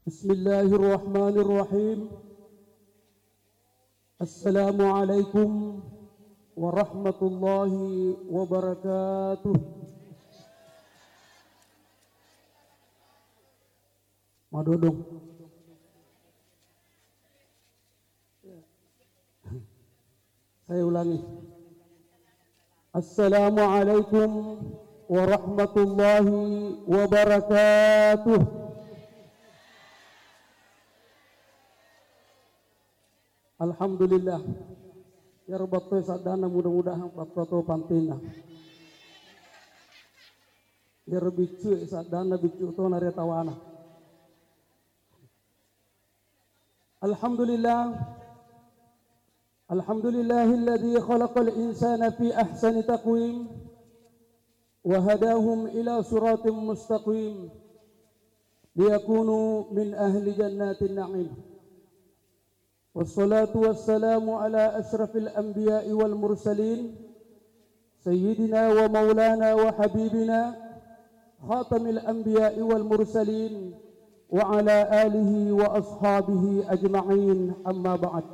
Bismillahirrahmanirrahim. Assalamualaikum warahmatullahi wabarakatuh. Madodong. Saya ulangi. Assalamualaikum warahmatullahi wabarakatuh. Alhamdulillah. Ya Rabbato sadana mudah-mudahan Rabbato pantina. Ya Rabbicu sadana bicu to nare tawana. Alhamdulillah. Alhamdulillahilladzi khalaqal insana fi ahsani taqwim wa hadahum ila siratim mustaqim liyakunu min ahli jannatin na'im. Wassalatu wassalamu ala ashrafil anbiya'i wal mursalin sayyidina wa maulana wa habibina khatamil anbiya'i wal mursalin wa ala alihi wa ashabihi ajma'in, amma ba'd.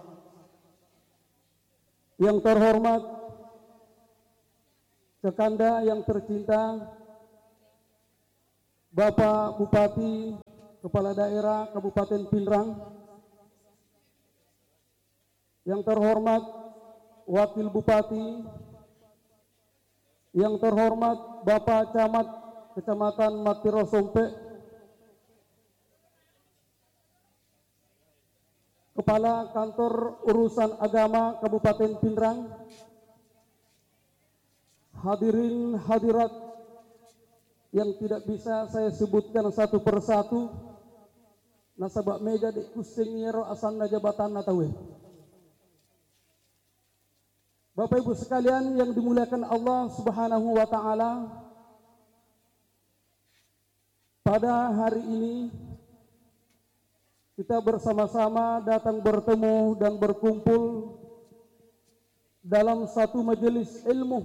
Yang terhormat Sekanda yang tercinta Bapak Bupati Kepala Daerah Kabupaten Pindrang, yang terhormat Wakil Bupati, yang terhormat Bapak Camat Kecamatan Matiro Sompe, Kepala Kantor Urusan Agama Kabupaten Pindrang, hadirin hadirat yang tidak bisa saya sebutkan satu persatu, nasabak mega di kusing yero asanna jabatan natawe. Bapak Ibu sekalian yang dimuliakan Allah Subhanahu wa taala, pada hari ini kita bersama-sama datang bertemu dan berkumpul dalam satu majelis ilmu.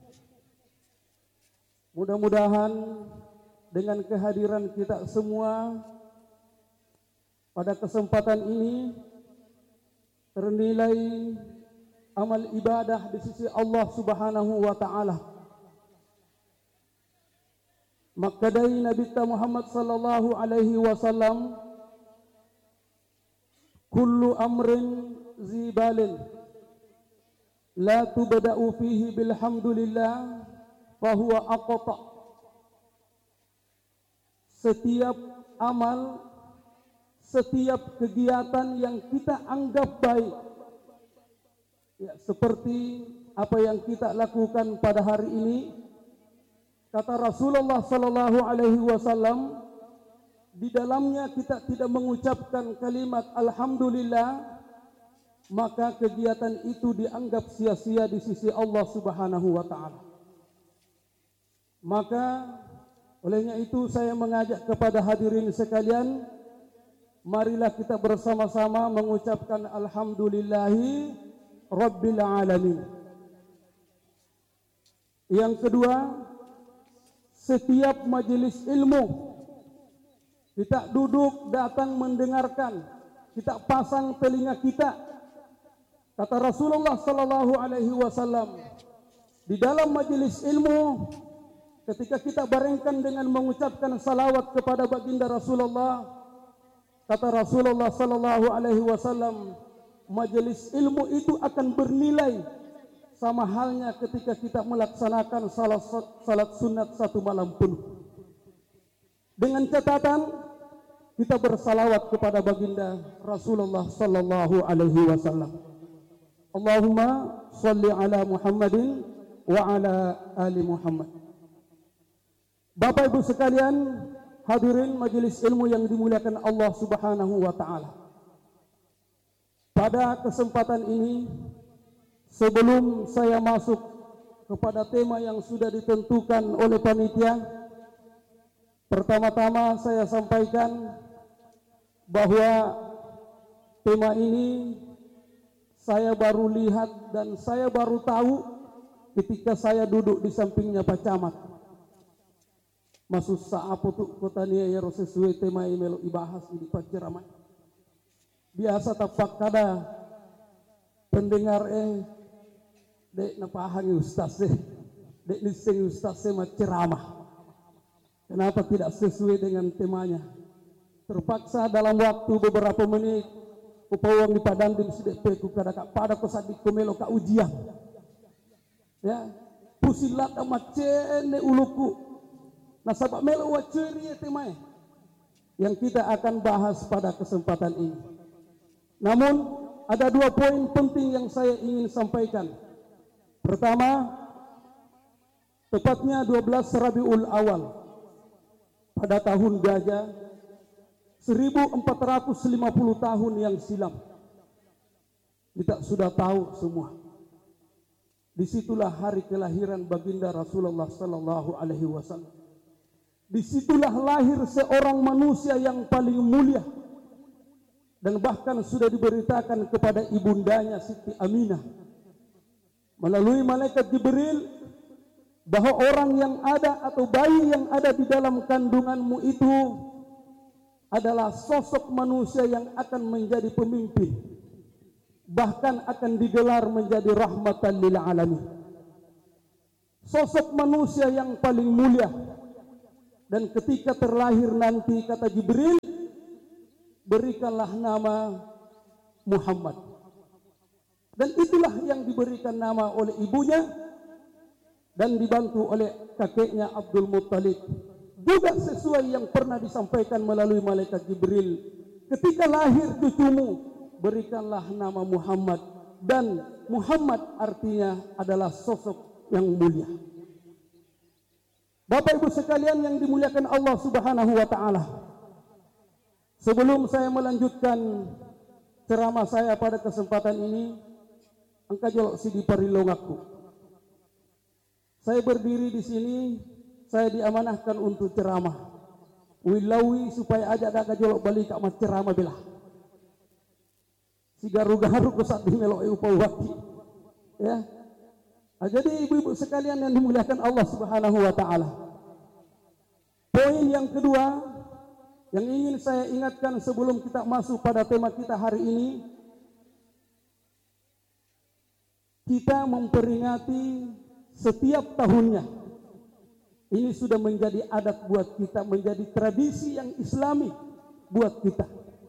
Mudah-mudahan dengan kehadiran kita semua pada kesempatan ini ternilai amal ibadah di sisi Allah Subhanahu wa taala. Makadai Nabi Muhammad sallallahu alaihi wasallam, kullu amrin zibalin la tubda'u fihi bilhamdulillah fahuwa aqta. Setiap amal, setiap kegiatan yang kita anggap baik, ya, seperti apa yang kita lakukan pada hari ini, kata Rasulullah sallallahu alaihi wasallam, di dalamnya kita tidak mengucapkan kalimat alhamdulillah, maka kegiatan itu dianggap sia-sia di sisi Allah Subhanahu wa taala. Maka olehnya itu saya mengajak kepada hadirin sekalian, marilah kita bersama-sama mengucapkan alhamdulillahi rabbil alamin. Yang kedua, setiap majelis ilmu kita duduk datang mendengarkan, kita pasang telinga kita. Kata Rasulullah sallallahu alaihi wasallam, di dalam majelis ilmu ketika kita barengkan dengan mengucapkan salawat kepada baginda Rasulullah, kata Rasulullah sallallahu alaihi wasallam, majelis ilmu itu akan bernilai sama halnya ketika kita melaksanakan salat sunat satu malam penuh. Dengan catatan kita bersalawat kepada baginda Rasulullah sallallahu alaihi wasallam. Allahumma shalli ala Muhammadin wa ala ali Muhammad. Bapak Ibu sekalian, hadirin majelis ilmu yang dimuliakan Allah Subhanahu wa taala. Pada kesempatan ini, sebelum saya masuk kepada tema yang sudah ditentukan oleh panitia, pertama-tama saya sampaikan bahwa tema ini saya baru lihat dan saya baru tahu ketika saya duduk di sampingnya Pak Camat. masuk saapo tu kota nia ya sesuai tema melo ibahas di penceramah. Biasa tapak kada pendengar dek napahangi ustaz dek niseng ustaz ceramah. Kenapa tidak sesuai dengan temanya? Terpaksa dalam waktu beberapa menit upawang di padang di sedek kada kak pada kosadik komelo ka ujian. Ya, pusilat amat cene uluku. Nasabak melo waceri temanya yang kita akan bahas pada kesempatan ini. Namun ada 2 poin penting yang saya ingin sampaikan. Pertama, tepatnya 12 Rabiul Awal pada tahun gajah 1450 tahun yang silam. Kita sudah tahu semua. Disitulah hari kelahiran baginda Rasulullah sallallahu alaihi wasallam. Disitulah lahir seorang manusia yang paling mulia. Dan bahkan sudah diberitakan kepada ibundanya Siti Aminah melalui malaikat Jibril bahwa orang yang ada atau bayi yang ada di dalam kandunganmu itu adalah sosok manusia yang akan menjadi pemimpin, bahkan akan digelar menjadi rahmatan lil alamin. Sosok manusia yang paling mulia. Dan ketika terlahir nanti kata Jibril, berikanlah nama Muhammad. Dan itulah yang diberikan nama oleh ibunya dan dibantu oleh kakeknya Abdul Muttalib. Juga sesuai yang pernah disampaikan melalui malaikat Jibril. Ketika lahir cucumu, berikanlah nama Muhammad. Dan Muhammad artinya adalah sosok yang mulia. Bapak Ibu sekalian yang dimuliakan Allah Subhanahu wa taala. Sebelum saya melanjutkan ceramah saya pada kesempatan ini, angka jolok si diparilongaku. Saya berdiri di sini, saya diamanahkan untuk ceramah. Wilawi supaya aja ada jolok balik ke mas ceramah belah. Si garu-garu ku saat dimelok upawaki. Ya. Jadi ibu-ibu sekalian yang dimuliakan Allah Subhanahu wa taala. Poin yang kedua yang ingin saya ingatkan sebelum kita masuk pada tema kita hari ini, kita memperingati setiap tahunnya. Ini sudah menjadi adat buat kita, menjadi tradisi yang Islami buat kita.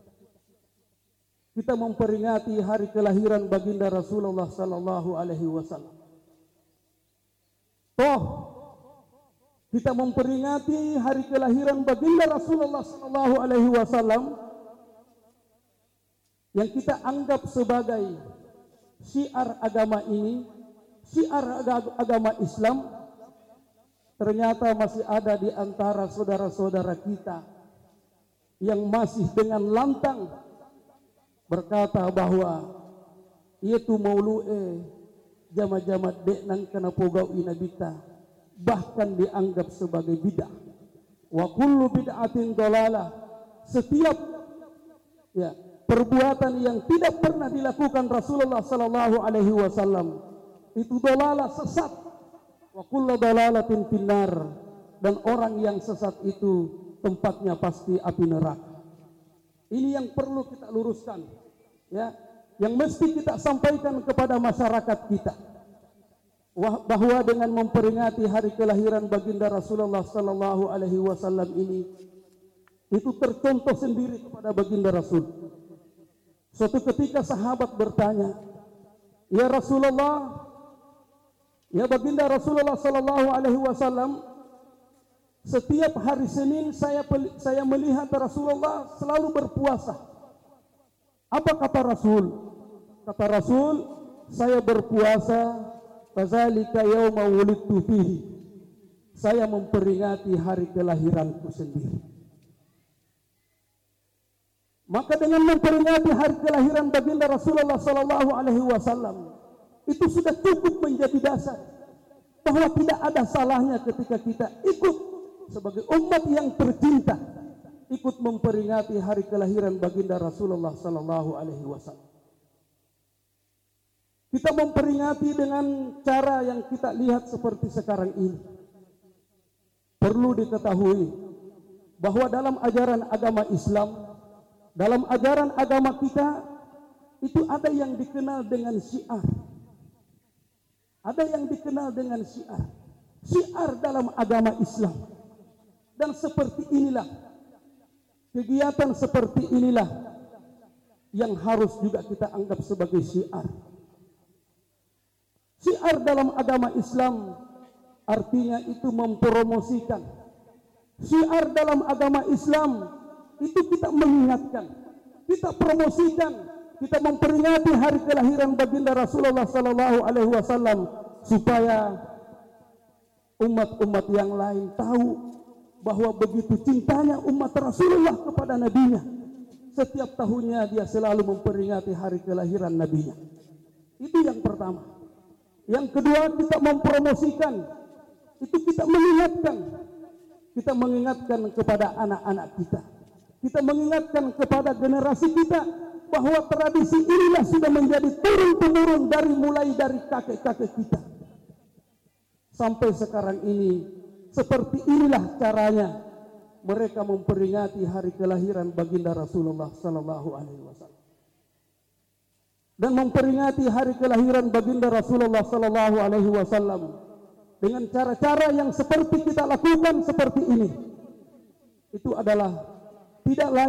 Kita memperingati hari kelahiran baginda Rasulullah sallallahu alaihi wasallam. Kita memperingati hari kelahiran baginda Rasulullah sallallahu alaihi wasallam yang kita anggap sebagai syiar agama ini, syiar agama Islam, ternyata masih ada di antara saudara-saudara kita yang masih dengan lantang berkata bahwa itu maulu'e jama-jama dek nang kena pogau inabita, bahkan dianggap sebagai bid'ah. Wa kullu bid'atin dalalah. Setiap perbuatan yang tidak pernah dilakukan Rasulullah sallallahu alaihi wasallam itu dalalah, sesat. Wa kullu dalalatin finnar, dan orang yang sesat itu tempatnya pasti api neraka. Ini yang perlu kita luruskan, ya, yang mesti kita sampaikan kepada masyarakat kita, bahwa dengan memperingati hari kelahiran baginda Rasulullah sallallahu alaihi wasallam ini, itu tercontoh sendiri kepada baginda Rasul. Suatu ketika sahabat bertanya, "Ya Rasulullah, ya baginda Rasulullah sallallahu alaihi wasallam, setiap hari Senin saya melihat Rasulullah selalu berpuasa. Apa kata Rasul?" Kata Rasul, "Saya berpuasa fadzalika yauma wulidtu fihi." Saya memperingati hari kelahiranku sendiri. Maka dengan memperingati hari kelahiran baginda Rasulullah sallallahu alaihi wasallam, itu sudah cukup menjadi dasar bahwa tidak ada salahnya ketika kita ikut sebagai umat yang tercinta ikut memperingati hari kelahiran baginda Rasulullah sallallahu alaihi wasallam. Kita memperingati dengan cara yang kita lihat seperti sekarang ini. perlu diketahui bahwa dalam ajaran agama Islam, dalam ajaran agama kita, itu ada yang dikenal dengan syiar. Ada yang dikenal dengan syiar. Syiar dalam agama Islam. Dan seperti inilah, kegiatan seperti inilah yang harus juga kita anggap sebagai syiar. Syiar dalam agama Islam artinya itu mempromosikan. Syiar dalam agama Islam itu kita mengingatkan, kita promosikan, kita memperingati hari kelahiran baginda Rasulullah sallallahu alaihi wasallam supaya umat-umat yang lain tahu bahwa begitu cintanya umat Rasulullah kepada nabinya. Setiap tahunnya dia selalu memperingati hari kelahiran nabinya. Itu yang pertama. Yang kedua, kita mempromosikan, itu kita mengingatkan. Kita mengingatkan kepada anak-anak kita. Kita mengingatkan kepada generasi kita bahwa tradisi inilah sudah menjadi turun-temurun mulai dari kakek-kakek kita. Sampai sekarang ini, seperti inilah caranya mereka memperingati hari kelahiran baginda Rasulullah sallallahu alaihi wasallam. Dan memperingati hari kelahiran baginda Rasulullah sallallahu alaihi wasallam dengan cara-cara yang seperti kita lakukan seperti ini. Itu adalah tidak lain